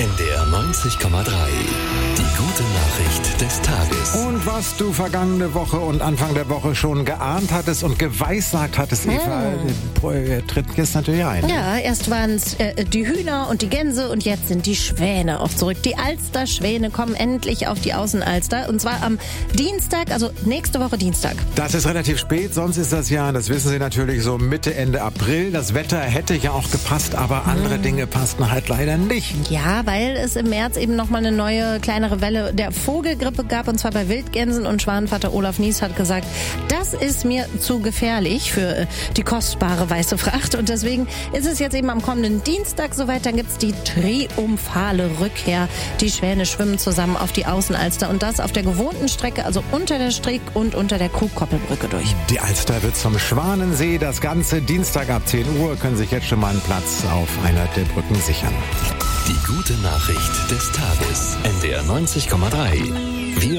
NDR 90,3. Die gute Nachricht des Tages. Und was du vergangene Woche und Anfang der Woche schon geahnt hattest und geweissagt hattest, Eva, tritt jetzt natürlich ein. Ja, erst waren es die Hühner und die Gänse und jetzt sind die Schwäne auch zurück. Die Alsterschwäne kommen endlich auf die Außenalster und zwar am Dienstag, also nächste Woche Dienstag. Das ist relativ spät, sonst ist das ja, das wissen Sie natürlich, so Mitte, Ende April. Das Wetter hätte ja auch gepasst, aber andere Dinge passten halt leider nicht. Ja, weil es im März eben nochmal eine neue, kleinere Welle der Vogelgrippe gab, und zwar bei Wildgänsen, und Schwanenvater Olaf Nies hat gesagt, das ist mir zu gefährlich für die kostbare weiße Fracht, und deswegen ist es jetzt eben am kommenden Dienstag soweit, dann gibt's die triumphale Rückkehr. Die Schwäne schwimmen zusammen auf die Außenalster und das auf der gewohnten Strecke, also unter der Strick und unter der Kuhkoppelbrücke durch. Die Alster wird zum Schwanensee, das Ganze Dienstag ab 10 Uhr, können sich jetzt schon mal einen Platz auf einer der Brücken sichern. Die gute Nachricht des Tages. NDR 90,3. Wir